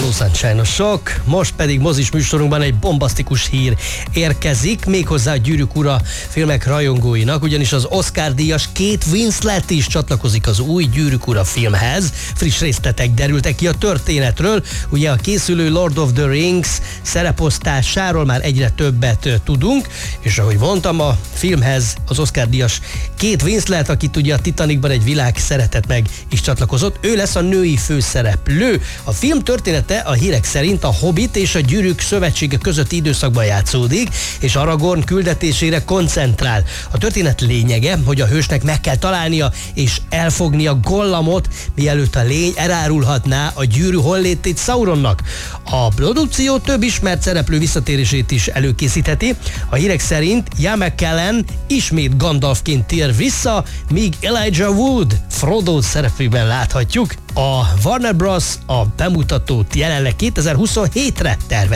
So Sunshine-osok, most pedig mozis műsorunkban egy bombasztikus hír érkezik, méghozzá a Gyűrűk Ura filmek rajongóinak, ugyanis az Oscar-díjas Kate Winslet is csatlakozik az új Gyűrűk Ura filmhez. Friss részletek derültek ki a történetről, ugye a készülő Lord of the Rings szereposztásáról már egyre többet tudunk, és ahogy mondtam, a filmhez az Oscar-díjas Kate Winslet, akit ugye a Titanicban egy világ szeretett meg is csatlakozott, ő lesz a női főszereplő. A film története a hírek szerint a Hobbit és a Gyűrűk szövetsége közötti időszakban játszódik, és Aragorn küldetésére koncentrál. A történet lényege, hogy a hősnek meg kell találnia és elfognia Gollamot, mielőtt a lény elárulhatná a gyűrű hollétét Sauronnak. A produkció több ismert szereplő visszatérését is előkészítheti. A hírek szerint Ian McKellen ismét Gandalfként tér vissza, míg Elijah Wood Frodo szerepében láthatjuk. A Warner Bros. A bemutatót jelenleg 2027-re tervezi.